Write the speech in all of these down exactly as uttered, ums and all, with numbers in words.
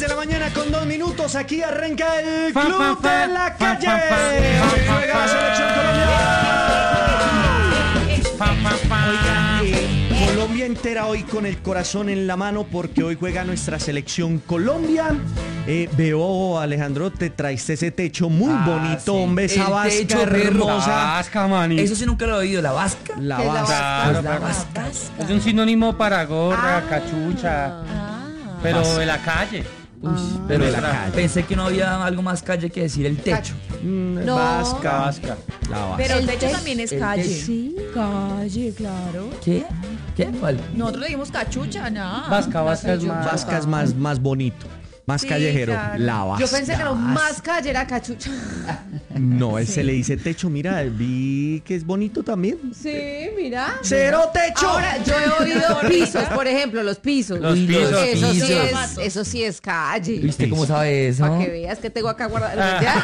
de la mañana con dos minutos. Aquí arranca el Club de la Calle. Hoy juega la selección colombiana. Oigan, eh, Colombia entera hoy con el corazón en la mano porque hoy juega nuestra selección Colombia. Eh, veo, Alejandro, te traiste ese techo muy ah, bonito, sí. hombre, esa vasca techo, hermosa. La vasca, mani. Eso sí nunca lo he oído, la vasca. La vasca. vasca. Claro, la vasca. Es un sinónimo para gorra, ah, cachucha, ah, pero vasca. de la calle. Uy, ah, pero de la calle. Pensé que no había algo más calle que decir el techo. Mm, No. Vasca. Vasca. La vasca. Pero el El techo te- también es el calle. techo. Sí, calle, claro. ¿Qué? ¿Qué? ¿Cuál? Nosotros le dimos cachucha, nada. Vasca, vasca es más- Vasca es más, más bonito, más Sí, callejero. claro. La vasca. Yo pensé que lo más calle era cachucha. No, él se le dice techo. Mira, vi que es bonito también. Sí, mira. ¡Cero techo! Ahora, yo he oído pisos, por ejemplo, los pisos. Los Uy, pisos, Eso sí pisos. es, eso sí es calle. ¿Viste cómo sabe eso? Para que veas que tengo acá guardado.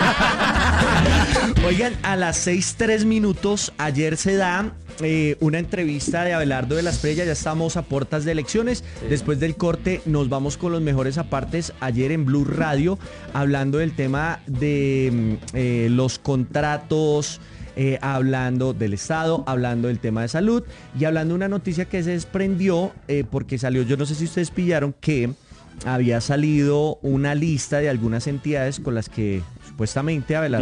Oigan, a las seis tres minutos, ayer se da eh, una entrevista de Abelardo de la Espriella. Ya estamos a puertas de elecciones. Después del corte nos vamos con los mejores apartes ayer en Blue Radio, hablando del tema de eh, los contratos, eh, hablando del Estado, hablando del tema de salud y hablando de una noticia que se desprendió eh, porque salió, yo no sé si ustedes pillaron que había salido una lista de algunas entidades con las que supuestamente Abelardo